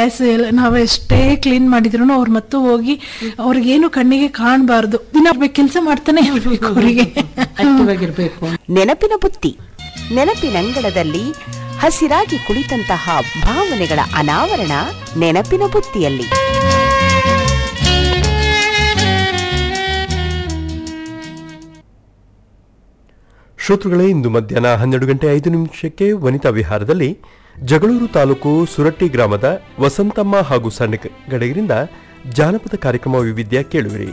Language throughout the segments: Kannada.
ಗ್ಯಾಸ್ ನಾವ್ ಎಷ್ಟೇ ಕ್ಲೀನ್ ಮಾಡಿದ್ರು ಅವ್ರು ಮತ್ತು ಹೋಗಿ ಅವ್ರಿಗೇನು ಕಣ್ಣಿಗೆ ಕಾಣಬಾರ್ದು, ದಿನ ಕೆಲಸ ಮಾಡ್ತಾನೆ ಇರ್ಬೇಕು, ಅವರಿಗೆ ಆಕ್ಟಿವ್ ಆಗಿರ್ಬೇಕು. ನೆನಪಿನ ಬುತ್ತಿ, ನೆನಪಿನಂಗಳದಲ್ಲಿ ಹಸಿರಾಗಿ ಕುಳಿತಂತಹ ಭಾವನೆಗಳ ಅನಾವರಣ ನೆನಪಿನ ಬುತ್ತಿಯಲ್ಲಿ. ಶ್ರೋತೃಗಳೇ, ಇಂದು ಮಧ್ಯಾಹ್ನ 12:05 ವನಿತಾ ವಿಹಾರದಲ್ಲಿ ಜಗಳೂರು ತಾಲೂಕು ಸುರಟ್ಟಿ ಗ್ರಾಮದ ವಸಂತಮ್ಮ ಹಾಗೂ ಸಣ್ಣಗಡೆಯರಿಂದ ಜಾನಪದ ಕಾರ್ಯಕ್ರಮ ವೈವಿಧ್ಯ ಕೇಳುವಿರಿ.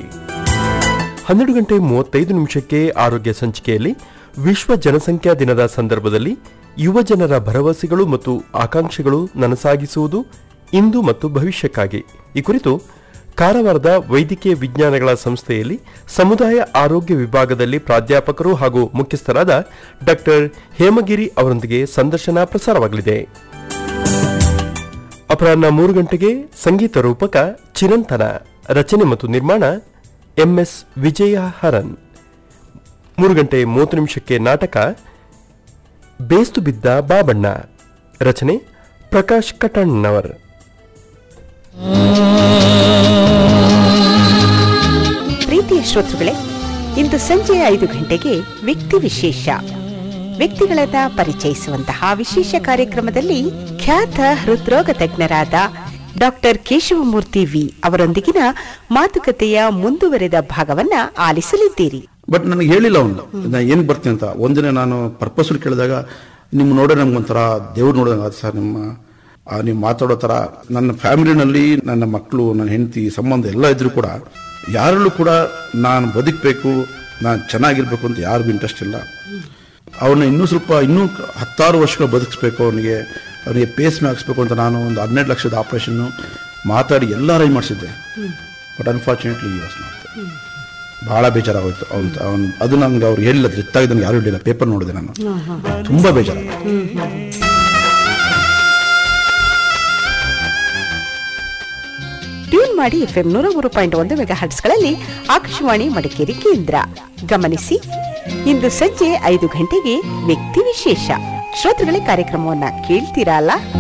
12:35 ಆರೋಗ್ಯ ಸಂಚಿಕೆಯಲ್ಲಿ ವಿಶ್ವ ಜನಸಂಖ್ಯಾ ದಿನದ ಸಂದರ್ಭದಲ್ಲಿ ಯುವ ಜನರ ಭರವಸೆಗಳು ಮತ್ತು ಆಕಾಂಕ್ಷೆಗಳು ನನಸಾಗಿಸುವುದು ಇಂದು ಮತ್ತು ಭವಿಷ್ಯಕ್ಕಾಗಿ, ಈ ಕುರಿತು ಕಾರವಾರದ ವೈದ್ಯಕೀಯ ವಿಜ್ಞಾನಗಳ ಸಂಸ್ಥೆಯಲ್ಲಿ ಸಮುದಾಯ ಆರೋಗ್ಯ ವಿಭಾಗದಲ್ಲಿ ಪ್ರಾಧ್ಯಾಪಕರು ಹಾಗೂ ಮುಖ್ಯಸ್ಥರಾದ ಡಾಕ್ಟರ್ ಹೇಮಗಿರಿ ಅವರೊಂದಿಗೆ ಸಂದರ್ಶನ ಪ್ರಸಾರವಾಗಲಿದೆ. ಅಪರಾಹ್ನ 3 ಸಂಗೀತ ರೂಪಕ ಚಿರಂತನ, ರಚನೆ ಮತ್ತು ನಿರ್ಮಾಣ MS ವಿಜಯ ಹರನ್. 3:30 ನಾಟಕ ಬೇಸ್ತು ಬಿದ್ದ ಬಾಬಣ್ಣ, ರಚನೆ ಪ್ರಕಾಶ್ ಕಟಣ್ಣವರ್. ಪ್ರೀತಿಯ ಶ್ರೋತೃಗಳೇ, ಇಂದು ಸಂಜೆ 5 ವ್ಯಕ್ತಿ ವಿಶೇಷ, ವ್ಯಕ್ತಿಗಳನ್ನ ಪರಿಚಯಿಸುವಂತಹ ವಿಶೇಷ ಕಾರ್ಯಕ್ರಮದಲ್ಲಿ ಖ್ಯಾತ ಹೃದ್ರೋಗ ತಜ್ಞರಾದ ಡಾಕ್ಟರ್ ಕೇಶವಮೂರ್ತಿ ವಿ ಅವರೊಂದಿಗಿನ ಮಾತುಕತೆಯ ಮುಂದುವರೆದ ಭಾಗವನ್ನ ಆಲಿಸಲಿದ್ದೀರಿ. ಬಟ್ ನನಗೆ ಹೇಳಿಲ್ಲ ಅವನು ನಾನು ಏನ್ ಬರ್ತೀನಿ ಅಂತ. ಒಂದಿನ ನಾನು ಪರ್ಪಸ್ ಕೇಳಿದಾಗ, ನಿಮ್ಮ ನೋಡೋ ನಮ್ಗೊಂಥರ ದೇವ್ರು ನೋಡಿದಂಗ ಸರ್, ನೀವು ಮಾತಾಡೋ ತರ. ನನ್ನ ಫ್ಯಾಮಿಲಿನಲ್ಲಿ ನನ್ನ ಮಕ್ಕಳು, ನನ್ನ ಹೆಂಡತಿ, ಸಂಬಂಧ ಎಲ್ಲ ಇದ್ರು ಕೂಡ ಯಾರಲ್ಲೂ ಕೂಡ ನಾನು ಬದುಕಬೇಕು, ನಾನು ಚೆನ್ನಾಗಿರ್ಬೇಕು ಅಂತ ಯಾರಿಗೂ ಇಂಟ್ರೆಸ್ಟ್ ಇಲ್ಲ. ಅವನ್ನ ಇನ್ನೂ 10 ವರ್ಷಗಳು ಬದುಕಿಸ್ಬೇಕು, ಅವನಿಗೆ ಪೇಸ್ ಹಾಕ್ಸ್ಬೇಕು ಅಂತ ನಾನು ಒಂದು 12 ಲಕ್ಷದ ಆಪರೇಷನ್ನು ಮಾತಾಡಿ ಎಲ್ಲ ಅರೇಂಜ್ ಮಾಡಿಸಿದ್ದೆ. ಬಟ್ ಅನ್ಫಾರ್ಚುನೇಟ್ಲಿ ಈ ವಾಸ್ ನಾಟ್. ಬಹಳ ಬೇಜಾರಾಗೋಯ್ತು. ಅದು ನಮ್ಗೆ ಅವ್ರು ಹೇಳಿಲ್ಲ, ಗೊತ್ತಾಗಿದ್ದು ಯಾರು ಹೇಳಿಲ್ಲ. ಪೇಪರ್ ನೋಡಿದೆ ನಾನು, ತುಂಬಾ ಬೇಜಾರಾಗೋಯ್ತು. ಟ್ಯೂನ್ ಮಾಡಿ FM 103.1 ಮೆಗಾಹರ್ಟ್ಸ್ಗಳಲ್ಲಿ ಆಕಾಶವಾಣಿ ಮಡಿಕೇರಿ ಕೇಂದ್ರ. ಗಮನಿಸಿ, ಇಂದು ಸಂಜೆ 5 ವ್ಯಕ್ತಿ ವಿಶೇಷ. ಶ್ರೋತೃಗಳೇ, ಕಾರ್ಯಕ್ರಮವನ್ನ ಕೇಳ್ತೀರಾ ಅಲ್ಲ?